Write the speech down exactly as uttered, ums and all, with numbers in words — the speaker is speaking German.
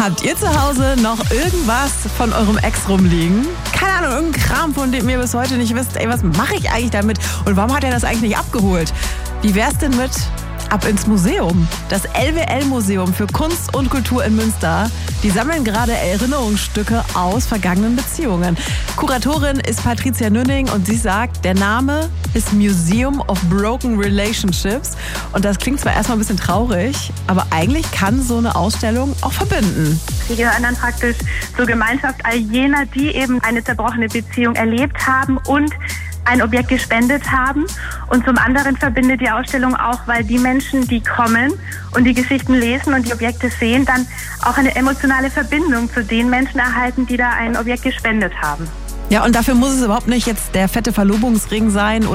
Habt ihr zu Hause noch irgendwas von eurem Ex rumliegen? Keine Ahnung, irgendein Kram, von dem ihr bis heute nicht wisst, ey, was mache ich eigentlich damit? Und warum hat er das eigentlich nicht abgeholt? Wie wär's denn mit ab ins Museum? Das L W L-Museum für Kunst und Kultur in Münster. Die sammeln gerade Erinnerungsstücke aus vergangenen Beziehungen. Kuratorin ist Patricia Nünning und sie sagt, der Name ist Museum of Broken Relationships. Und das klingt zwar erstmal ein bisschen traurig, aber eigentlich kann so eine Ausstellung auch verbinden. Sie gehören dann praktisch zur Gemeinschaft all jener, die eben eine zerbrochene Beziehung erlebt haben und ein Objekt gespendet haben. Und zum anderen verbindet die Ausstellung auch, weil die Menschen, die kommen und die Geschichten lesen und die Objekte sehen, dann auch eine emotionale Verbindung zu den Menschen erhalten, die da ein Objekt gespendet haben. Ja, und dafür muss es überhaupt nicht jetzt der fette Verlobungsring sein